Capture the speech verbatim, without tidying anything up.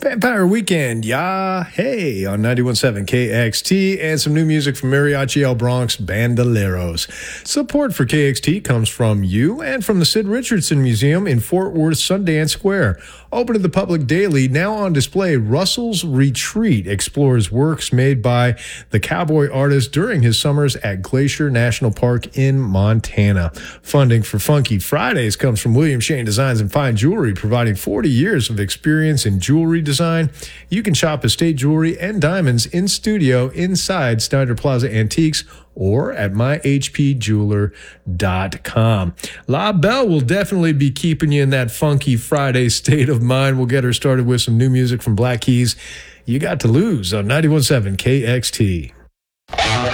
Vampire Weekend, yeah, hey, on ninety-one point seven K X T, and some new music from Mariachi El Bronx Bandoleros. Support for K X T comes from you and from the Sid Richardson Museum in Fort Worth Sundance Square. Open to the public daily, now on display, Russell's Retreat explores works made by the cowboy artist during his summers at Glacier National Park in Montana. Funding for Funky Fridays comes from William Shane Designs and Fine Jewelry, providing forty years of experience in jewelry design. You can shop estate jewelry and diamonds in studio inside Snyder Plaza Antiques or at my h p jeweler dot com. La Belle will definitely be keeping you in that Funky Friday state of mind. We'll get her started with some new music from Black Keys. You Got to Lose on ninety-one point seven K X T.